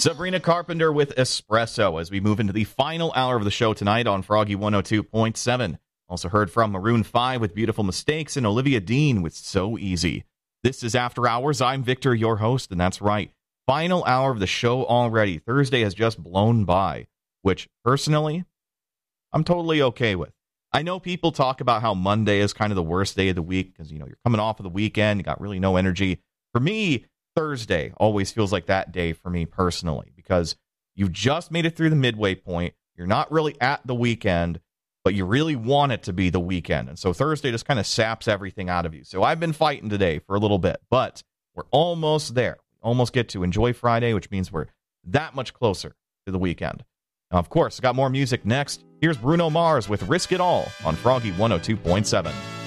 Sabrina Carpenter with Espresso as we move into the final hour of the show tonight on Froggy 102.7. Also heard from Maroon 5 with Beautiful Mistakes and Olivia Dean with So Easy. This is After Hours. I'm Victor, your host, and that's right. Final hour of the show already. Thursday has just blown by, which personally, I'm totally okay with. I know people talk about how Monday is kind of the worst day of the week because, you're coming off of the weekend, you got really no energy. For me, Thursday always feels like that day for me personally because you've just made it through the midway point. You're not really at the weekend, but you really want it to be the weekend. And so Thursday just kind of saps everything out of you. So I've been fighting today for a little bit, but we're almost there. We almost get to enjoy Friday, which means we're that much closer to the weekend. Now, of course, I got more music next. Here's Bruno Mars with Risk It All on Froggy 102.7.